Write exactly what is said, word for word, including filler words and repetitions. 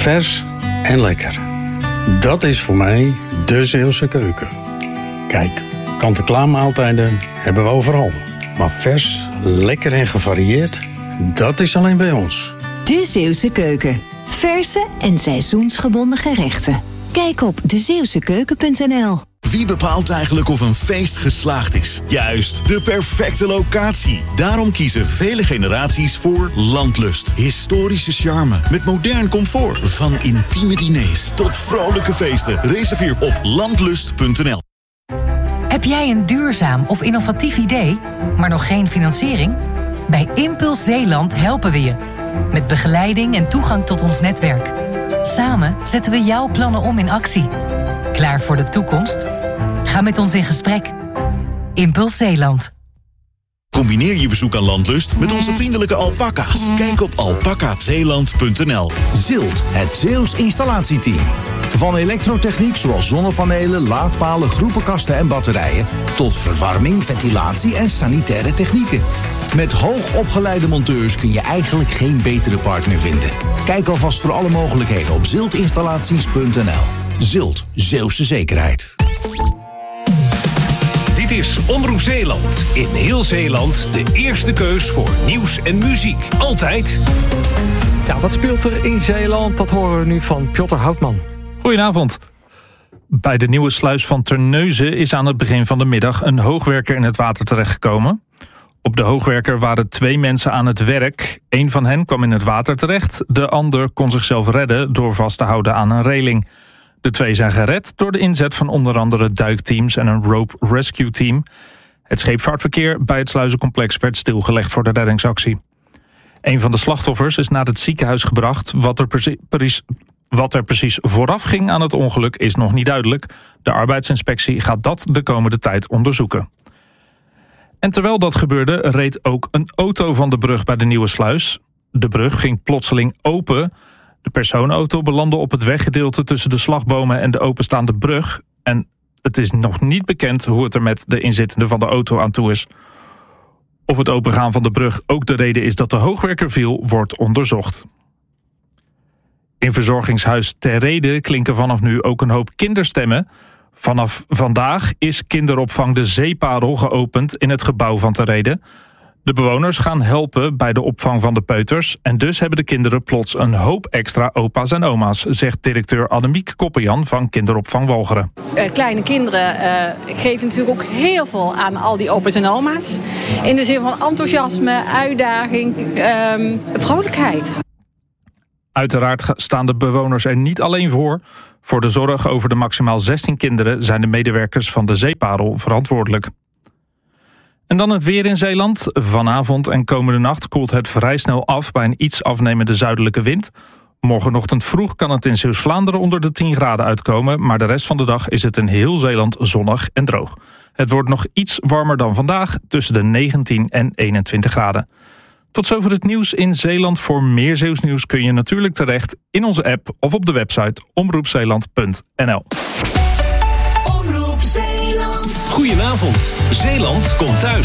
Vers en lekker. Dat is voor mij de Zeeuwse keuken. Kijk, kant-en-klaar maaltijden hebben we overal. Maar vers, lekker en gevarieerd, dat is alleen bij ons. De Zeeuwse keuken. Verse en seizoensgebonden gerechten. Kijk op de zeeuwse keuken punt n l. Wie bepaalt eigenlijk of een feest geslaagd is? Juist, de perfecte locatie. Daarom kiezen vele generaties voor Landlust. Historische charme met modern comfort. Van intieme diners tot vrolijke feesten. Reserveer op landlust punt n l. Heb jij een duurzaam of innovatief idee, maar nog geen financiering? Bij Impuls Zeeland helpen we je. Met begeleiding en toegang tot ons netwerk. Samen zetten we jouw plannen om in actie. Klaar voor de toekomst? Ga met ons in gesprek. Impuls Zeeland. Combineer je bezoek aan Landlust met onze vriendelijke alpaca's. Kijk op alpaca zeeland punt n l. Zilt, het Zeeuws installatieteam. Van elektrotechniek zoals zonnepanelen, laadpalen, groepenkasten en batterijen, tot verwarming, ventilatie en sanitaire technieken. Met hoogopgeleide monteurs kun je eigenlijk geen betere partner vinden. Kijk alvast voor alle mogelijkheden op ziltinstallaties punt n l. Zilt, Zeeuwse zekerheid. Dit is Omroep Zeeland. In heel Zeeland de eerste keus voor nieuws en muziek. Altijd. Ja, wat speelt er in Zeeland? Dat horen we nu van Piotr Houtman. Goedenavond. Bij de nieuwe sluis van Terneuzen is aan het begin van de middag een hoogwerker in het water terechtgekomen. Op de hoogwerker waren twee mensen aan het werk. Eén van hen kwam in het water terecht. De ander kon zichzelf redden door vast te houden aan een reling. De twee zijn gered door de inzet van onder andere duikteams en een rope rescue team. Het scheepvaartverkeer bij het sluizencomplex werd stilgelegd voor de reddingsactie. Een van de slachtoffers is naar het ziekenhuis gebracht. Wat er, precies, wat er precies vooraf ging aan het ongeluk is nog niet duidelijk. De arbeidsinspectie gaat dat de komende tijd onderzoeken. En terwijl dat gebeurde, reed ook een auto van de brug bij de Nieuwe Sluis. De brug ging plotseling open. De personenauto belandde op het weggedeelte tussen de slagbomen en de openstaande brug. En het is nog niet bekend hoe het er met de inzittenden van de auto aan toe is. Of het opengaan van de brug ook de reden is dat de hoogwerker viel, wordt onderzocht. In verzorgingshuis Ter Rede klinken vanaf nu ook een hoop kinderstemmen. Vanaf vandaag is kinderopvang De Zeeparel geopend in het gebouw van Ter Rede. De bewoners gaan helpen bij de opvang van de peuters en dus hebben de kinderen plots een hoop extra opa's en oma's, zegt directeur Annemiek Koppenjan van Kinderopvang Walcheren. Uh, kleine kinderen uh, geven natuurlijk ook heel veel aan al die opa's en oma's. In de zin van enthousiasme, uitdaging, um, vrolijkheid. Uiteraard staan de bewoners er niet alleen voor. Voor de zorg over de maximaal zestien kinderen zijn de medewerkers van De Zeeparel verantwoordelijk. En dan het weer in Zeeland. Vanavond en komende nacht koelt het vrij snel af bij een iets afnemende zuidelijke wind. Morgenochtend vroeg kan het in Zeeuws-Vlaanderen onder de tien graden uitkomen, maar de rest van de dag is het in heel Zeeland zonnig en droog. Het wordt nog iets warmer dan vandaag, tussen de negentien en eenentwintig graden. Tot zover het nieuws in Zeeland. Voor meer Zeeuws nieuws kun je natuurlijk terecht in onze app of op de website omroep zeeland punt n l. Goedenavond. Zeeland komt thuis.